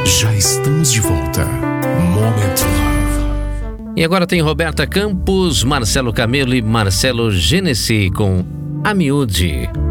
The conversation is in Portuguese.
Já estamos de volta. Moment Love. E agora tem Roberta Campos, Marcelo Camelo e Marcelo Genesi com A Miúde.